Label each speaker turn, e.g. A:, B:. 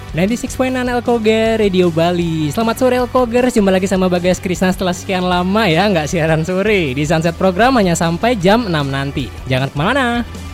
A: 96.9 Elkoger Radio Bali. Selamat sore Elkogers, jumpa lagi sama Bagas Krisna setelah sekian lama ya nggak siaran sore. Di Sunset Program hanya sampai jam 6 nanti. Jangan kemana-mana.